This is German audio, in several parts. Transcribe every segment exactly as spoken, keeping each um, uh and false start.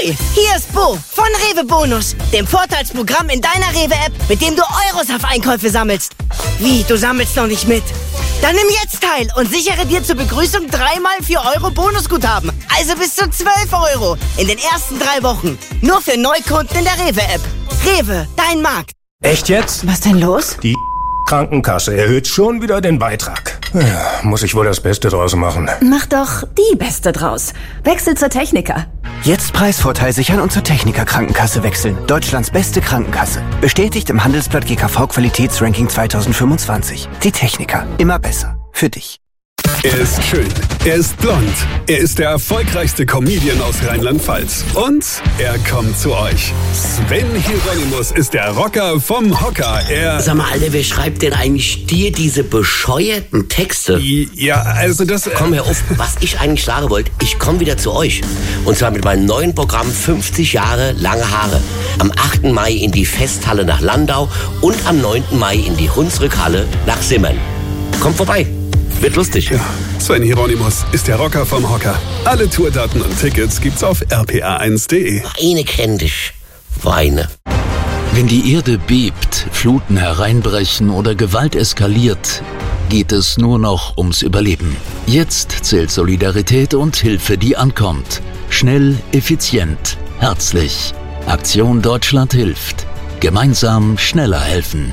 Neu! Hier ist Bo von Rewe Bonus, dem Vorteilsprogramm in deiner Rewe-App, mit dem du Euros auf Einkäufe sammelst. Wie, du sammelst noch nicht mit? Dann nimm jetzt teil und sichere dir zur Begrüßung dreimal vier Euro Bonusguthaben. Also bis zu zwölf Euro in den ersten drei Wochen. Nur für Neukunden in der Rewe-App. Rewe, dein Markt. Echt jetzt? Was denn los? Die Krankenkasse erhöht schon wieder den Beitrag. Ja, muss ich wohl das Beste draus machen. Mach doch die Beste draus. Wechsel zur Techniker. Jetzt Preisvorteil sichern und zur Techniker Krankenkasse wechseln. Deutschlands beste Krankenkasse. Bestätigt im Handelsblatt G K V Qualitätsranking zwanzig fünfundzwanzig. Die Techniker. Immer besser. Für dich. Er ist schön, er ist blond, er ist der erfolgreichste Comedian aus Rheinland-Pfalz. Und er kommt zu euch. Sven Hieronymus ist der Rocker vom Hocker. Er Sag mal, Alter, wer schreibt denn eigentlich dir diese bescheuerten Texte? Ja, also das... Komm, hör auf, was ich eigentlich sagen wollte, ich komme wieder zu euch. Und zwar mit meinem neuen Programm fünfzig Jahre lange Haare. Am achten Mai in die Festhalle nach Landau und am neunten Mai in die Hunsrückhalle nach Simmern. Kommt vorbei. Wird lustig. Ja, Sven Hieronymus ist der Rocker vom Hocker. Alle Tourdaten und Tickets gibt's auf r p a eins punkt de. Weine kenn dich. Weine. Wenn die Erde bebt, Fluten hereinbrechen oder Gewalt eskaliert, geht es nur noch ums Überleben. Jetzt zählt Solidarität und Hilfe, die ankommt. Schnell, effizient, herzlich. Aktion Deutschland hilft. Gemeinsam schneller helfen.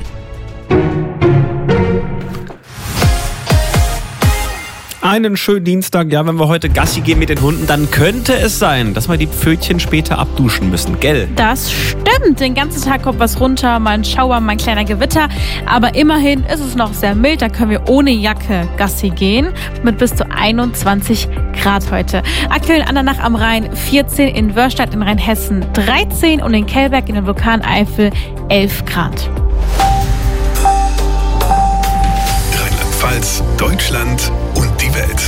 Einen schönen Dienstag. Ja, wenn wir heute Gassi gehen mit den Hunden, dann könnte es sein, dass wir die Pfötchen später abduschen müssen, gell? Das stimmt. Den ganzen Tag kommt was runter, mal ein Schauer, mal ein kleiner Gewitter. Aber immerhin ist es noch sehr mild. Da können wir ohne Jacke Gassi gehen. Mit bis zu einundzwanzig Grad heute. Aktuell in Andernach am Rhein vierzehn, in Wörstadt in Rheinhessen dreizehn und in Kellberg in der Vulkaneifel elf Grad. Rheinland-Pfalz, Deutschland und die Welt.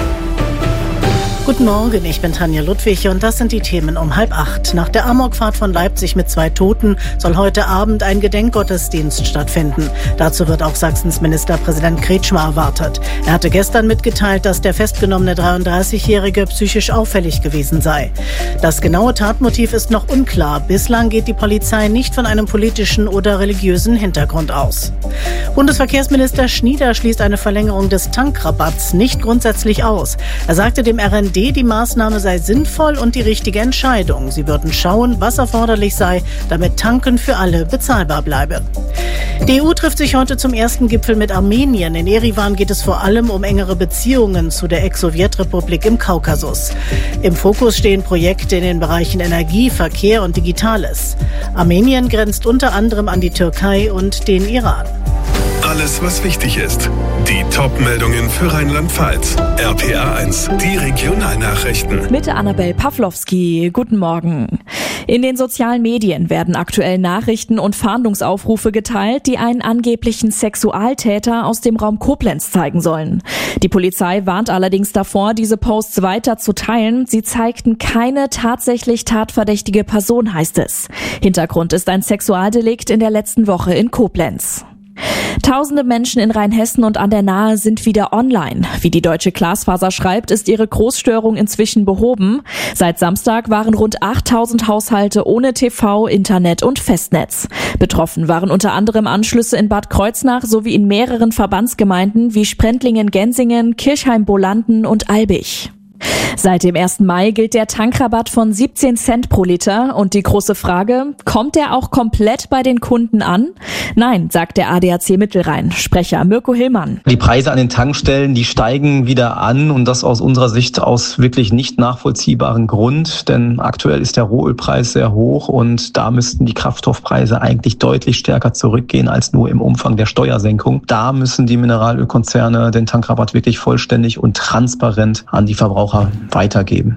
Guten Morgen, ich bin Tanja Ludwig und das sind die Themen um halb acht. Nach der Amokfahrt von Leipzig mit zwei Toten soll heute Abend ein Gedenkgottesdienst stattfinden. Dazu wird auch Sachsens Ministerpräsident Kretschmer erwartet. Er hatte gestern mitgeteilt, dass der festgenommene dreiunddreißigjährige psychisch auffällig gewesen sei. Das genaue Tatmotiv ist noch unklar. Bislang geht die Polizei nicht von einem politischen oder religiösen Hintergrund aus. Bundesverkehrsminister Schnieder schließt eine Verlängerung des Tankrabatts nicht grundsätzlich aus. Er sagte dem R N D, die Maßnahme sei sinnvoll und die richtige Entscheidung. Sie würden schauen, was erforderlich sei, damit Tanken für alle bezahlbar bleibe. Die E U trifft sich heute zum ersten Gipfel mit Armenien. In Erivan geht es vor allem um engere Beziehungen zu der Ex-Sowjetrepublik im Kaukasus. Im Fokus stehen Projekte in den Bereichen Energie, Verkehr und Digitales. Armenien grenzt unter anderem an die Türkei und den Iran. Alles, was wichtig ist. Die Top-Meldungen für Rheinland-Pfalz. R P A eins, die Regionalnachrichten. Mit Annabel Pawlowski. Guten Morgen. In den sozialen Medien werden aktuell Nachrichten und Fahndungsaufrufe geteilt, die einen angeblichen Sexualtäter aus dem Raum Koblenz zeigen sollen. Die Polizei warnt allerdings davor, diese Posts weiter zu teilen. Sie zeigten keine tatsächlich tatverdächtige Person, heißt es. Hintergrund ist ein Sexualdelikt in der letzten Woche in Koblenz. Tausende Menschen in Rheinhessen und an der Nahe sind wieder online. Wie die Deutsche Glasfaser schreibt, ist ihre Großstörung inzwischen behoben. Seit Samstag waren rund achttausend Haushalte ohne T V, Internet und Festnetz. Betroffen waren unter anderem Anschlüsse in Bad Kreuznach sowie in mehreren Verbandsgemeinden wie Sprendlingen, Gensingen, Kirchheim-Bolanden und Albig. Seit dem ersten Mai gilt der Tankrabatt von siebzehn Cent pro Liter und die große Frage, kommt der auch komplett bei den Kunden an? Nein, sagt der A D A C Mittelrhein. Sprecher Mirko Hillmann. Die Preise an den Tankstellen, die steigen wieder an und das aus unserer Sicht aus wirklich nicht nachvollziehbaren Grund, denn aktuell ist der Rohölpreis sehr hoch und da müssten die Kraftstoffpreise eigentlich deutlich stärker zurückgehen als nur im Umfang der Steuersenkung. Da müssen die Mineralölkonzerne den Tankrabatt wirklich vollständig und transparent an die Verbraucher weitergeben.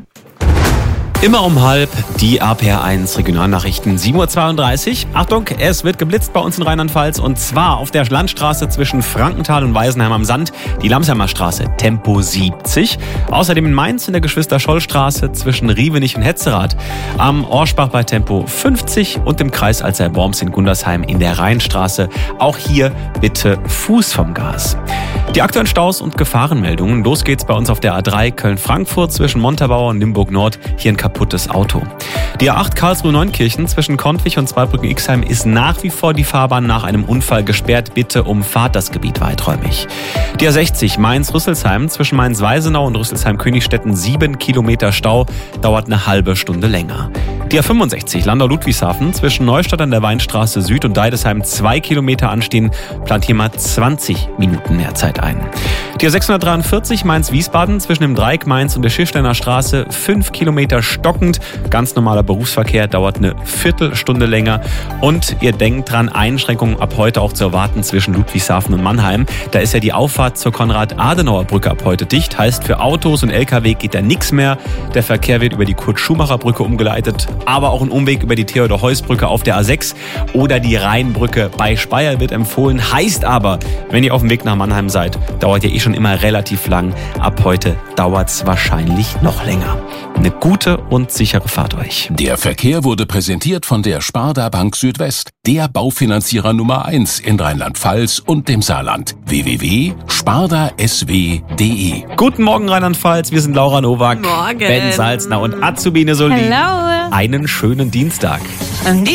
Immer um halb die R P R eins Regionalnachrichten, sieben Uhr zweiunddreißig. Achtung, es wird geblitzt bei uns in Rheinland-Pfalz und zwar auf der Landstraße zwischen Frankenthal und Weisenheim am Sand, die Lamsheimer Straße, Tempo siebzig. Außerdem in Mainz in der Geschwister-Scholl-Straße zwischen Rievenich und Hetzerath, am Orschbach bei Tempo fünfzig und im Kreis Alzey-Worms in Gundersheim in der Rheinstraße. Auch hier bitte Fuß vom Gas. Die aktuellen Staus und Gefahrenmeldungen. Los geht's bei uns auf der A drei Köln-Frankfurt zwischen Montabaur und Limburg Nord, hier in kaputtes Auto. Die A acht Karlsruhe-Neunkirchen zwischen Kontwich und Zweibrücken-Ixheim ist nach wie vor die Fahrbahn nach einem Unfall gesperrt. Bitte umfahrt das Gebiet weiträumig. Die A sechzig Mainz-Rüsselsheim zwischen Mainz-Weisenau und Rüsselsheim-Königstetten sieben Kilometer Stau, dauert eine halbe Stunde länger. Die A fünfundsechzig Landau-Ludwigshafen zwischen Neustadt an der Weinstraße Süd und Deidesheim zwei Kilometer anstehen, plant hier mal zwanzig Minuten mehr Zeit ein. Die A sechshundertdreiundvierzig Mainz-Wiesbaden zwischen dem Dreieck Mainz und der Schilfsteiner Straße fünf Kilometer stockend. Ganz normaler Berufsverkehr, dauert eine Viertelstunde länger. Und ihr denkt dran, Einschränkungen ab heute auch zu erwarten zwischen Ludwigshafen und Mannheim. Da ist ja die Auffahrt zur Konrad-Adenauer-Brücke ab heute dicht. Heißt, für Autos und L K W geht da nichts mehr. Der Verkehr wird über die Kurt-Schumacher-Brücke umgeleitet, aber auch ein Umweg über die Theodor-Heuss-Brücke auf der A sechs oder die Rheinbrücke bei Speyer wird empfohlen. Heißt aber, wenn ihr auf dem Weg nach Mannheim seid, dauert ja eh schon immer relativ lang. Ab heute dauert es wahrscheinlich noch länger. Eine gute und sichere Fahrt euch. Der Verkehr wurde präsentiert von der Sparda Bank Südwest, der Baufinanzierer Nummer eins in Rheinland-Pfalz und dem Saarland. w w w punkt sparda s w punkt d e. Guten Morgen Rheinland-Pfalz, wir sind Laura Nowak, Morgen. Ben Salzner und Azubine Soldi. Hello. Einen schönen Dienstag. Die